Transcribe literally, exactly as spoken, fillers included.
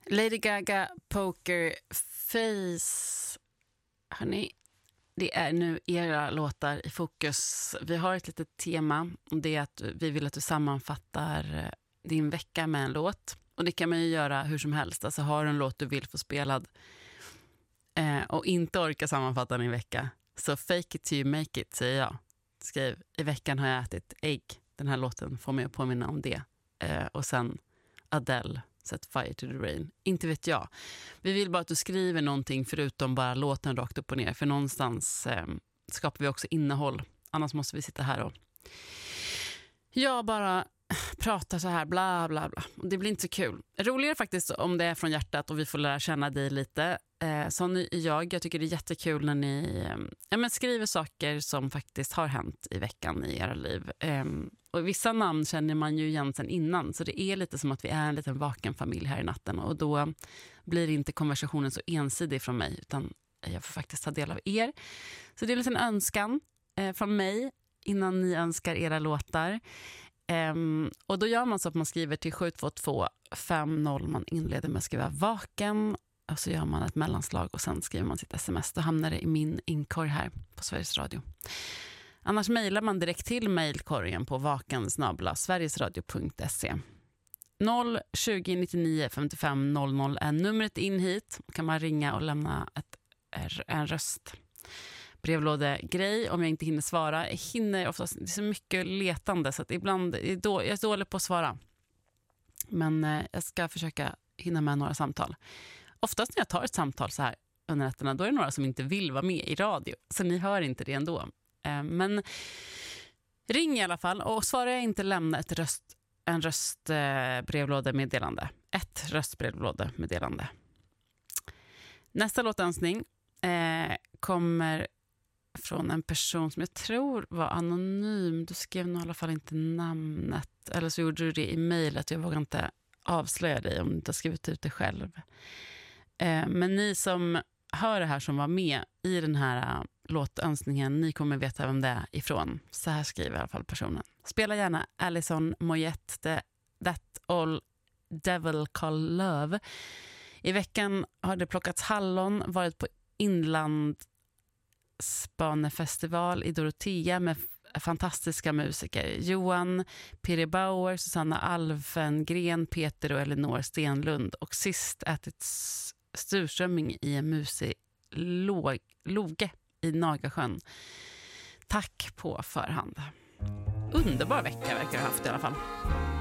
Lady Gaga, Poker Face. Hörrni, det är nu era låtar i fokus. Vi har ett litet tema, och det är att vi vill att du sammanfattar din vecka med en låt. Och det kan man ju göra hur som helst. Alltså har du en låt du vill få spelad eh, och inte orkar sammanfatta din vecka, så fake it till you make it, säger jag. Skriv, i veckan har jag ätit ägg. Den här låten får mig att påminna om det. Eh, och sen Adele, Set Fire to the Rain. Inte vet jag. Vi vill bara att du skriver någonting förutom bara låten rakt upp och ner. För någonstans eh, skapar vi också innehåll. Annars måste vi sitta här och jag bara pratar så här bla bla bla. Och det blir inte så kul. Roligare faktiskt om det är från hjärtat och vi får lära känna dig lite. Eh, sån är jag. Jag tycker det är jättekul när ni eh, ja, men skriver saker som faktiskt har hänt i veckan i era liv. Eh, och vissa namn känner man ju igen sedan innan, så det är lite som att vi är en liten vaken familj här i natten, och då blir inte konversationen så ensidig från mig, utan jag får faktiskt ta del av er. Så det är en liten önskan eh, från mig innan ni önskar era låtar. Um, och då gör man så att man skriver till sju två två fem noll. Man inleder med att skriva vaken, och så gör man ett mellanslag och sen skriver man sitt sms. Då hamnar det i min inkorg här på Sveriges Radio. Annars mejlar man direkt till mejlkorgen på vaken snabel-a sverigesradio punkt se. noll tjugo nittionio femtiofem noll noll är numret in hit. Kan man ringa och lämna ett, en röst. Brevlådegrej om jag inte hinner svara. Jag hinner oftast, det är så mycket letande så att ibland är då, jag är dålig på att svara. Men eh, jag ska försöka hinna med några samtal. Oftast när jag tar ett samtal så här under nätterna, då är det några som inte vill vara med i radio. Så ni hör inte det ändå. Eh, men ring i alla fall, och svarar jag inte, lämna ett röst, en röstbrevlådemeddelande. Ett röstbrevlådemeddelande. Nästa låtönskning eh, kommer från en person som jag tror var anonym. Du skrev nog i alla fall inte namnet. Eller så gjorde du det i mejlet. Jag vågar inte avslöja dig om du inte har skrivit ut det själv. Eh, men ni som hör det här, som var med i den här uh, låtönskningen, ni kommer veta vem det är ifrån. Så här skriver i alla fall personen. Spela gärna Alison Moyet, That All Devil Call Love. I veckan har det plockats hallon, varit på Inland Spanefestival i Dorotea med fantastiska musiker. Johan Piri Bauer, Susanna Alfengren, Peter och Elinor Stenlund. Och sist ätit surströmming i en musig loge i Nagasjön. Tack på förhand. Underbar vecka verkar jag ha haft i alla fall.